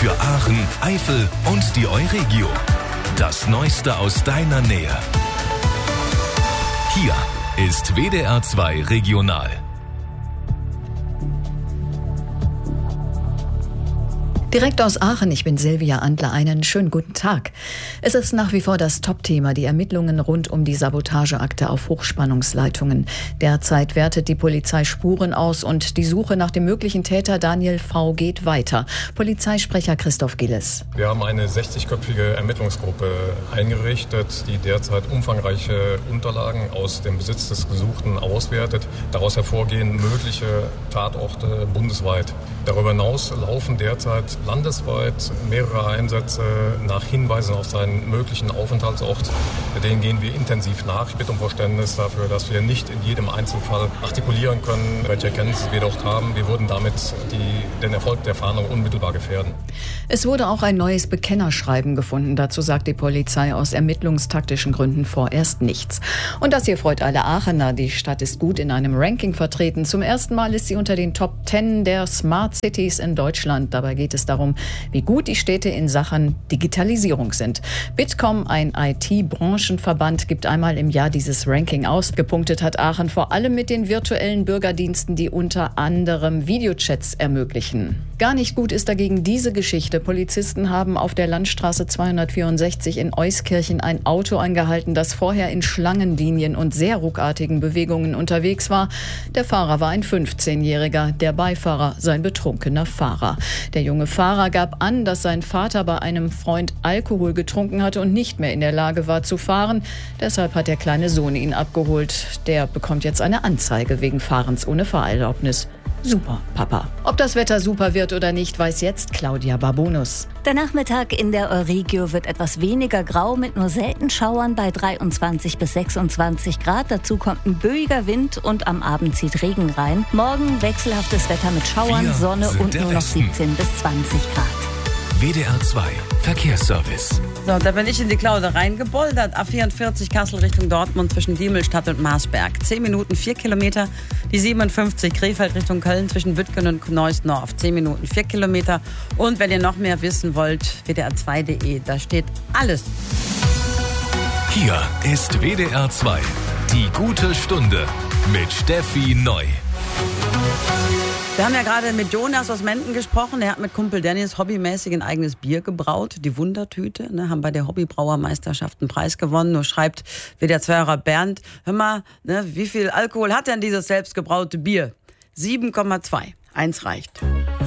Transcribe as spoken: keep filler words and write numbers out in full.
Für Aachen, Eifel und die Euregio. Das Neueste aus deiner Nähe. Hier ist W D R zwei Regional. Direkt aus Aachen, ich bin Silvia Andler, einen schönen guten Tag. Es ist nach wie vor das Top-Thema, die Ermittlungen rund um die Sabotageakte auf Hochspannungsleitungen. Derzeit wertet die Polizei Spuren aus und die Suche nach dem möglichen Täter Daniel V. geht weiter. Polizeisprecher Christoph Gilles. Wir haben eine sechzigköpfige Ermittlungsgruppe eingerichtet, die derzeit umfangreiche Unterlagen aus dem Besitz des Gesuchten auswertet. Daraus hervorgehen mögliche Tatorte bundesweit. Darüber hinaus laufen derzeit landesweit mehrere Einsätze nach Hinweisen auf seinen möglichen Aufenthaltsort. Denen gehen wir intensiv nach. Ich bitte um Verständnis dafür, dass wir nicht in jedem Einzelfall artikulieren können, welche Erkenntnisse wir dort haben. Wir würden damit die, den Erfolg der Fahndung unmittelbar gefährden. Es wurde auch ein neues Bekennerschreiben gefunden. Dazu sagt die Polizei aus ermittlungstaktischen Gründen vorerst nichts. Und das hier freut alle Aachener. Die Stadt ist gut in einem Ranking vertreten. Zum ersten Mal ist sie unter den Top zehn der Smart Cities in Deutschland. Dabei geht es darum, wie gut die Städte in Sachen Digitalisierung sind. Bitkom, ein I T-Branchenverband, gibt einmal im Jahr dieses Ranking aus. Gepunktet hat Aachen vor allem mit den virtuellen Bürgerdiensten, die unter anderem Videochats ermöglichen. Gar nicht gut ist dagegen diese Geschichte. Polizisten haben auf der Landstraße zweihundertvierundsechzig in Euskirchen ein Auto angehalten, das vorher in Schlangenlinien und sehr ruckartigen Bewegungen unterwegs war. Der Fahrer war ein fünfzehnjähriger, der Beifahrer sein betrunkener Fahrer. Der junge Fahrer gab an, dass sein Vater bei einem Freund Alkohol getrunken hatte und nicht mehr in der Lage war zu fahren. Deshalb hat der kleine Sohn ihn abgeholt. Der bekommt jetzt eine Anzeige wegen Fahrens ohne Fahrerlaubnis. Super, Papa. Ob das Wetter super wird oder nicht, weiß jetzt Claudia Barbonus. Der Nachmittag in der Euregio wird etwas weniger grau mit nur selten Schauern bei dreiundzwanzig bis sechsundzwanzig Grad. Dazu kommt ein böiger Wind und am Abend zieht Regen rein. Morgen wechselhaftes Wetter mit Schauern, Wir Sonne und nur noch Westen. siebzehn bis zwanzig Grad. W D R zwei Verkehrsservice. So, da bin ich in die Klaude reingeboldert. A vierundvierzig Kassel Richtung Dortmund zwischen Diemelstadt und Marsberg. zehn Minuten, vier Kilometer. Die siebenundfünfzig Krefeld Richtung Köln zwischen Büttgen und Neuss-Norf. zehn Minuten, vier Kilometer. Und wenn ihr noch mehr wissen wollt, W D R zwei punkt de. Da steht alles. Hier ist W D R zwei. Die gute Stunde mit Steffi Neu. Wir haben ja gerade mit Jonas aus Menden gesprochen. Er hat mit Kumpel Dennis hobbymäßig ein eigenes Bier gebraut. Die Wundertüte. Ne, haben bei der Hobbybrauermeisterschaft einen Preis gewonnen. Nur schreibt W D R zwei-Hörer Bernd, hör mal, ne, wie viel Alkohol hat denn dieses selbstgebraute Bier? sieben Komma zwei. Eins reicht.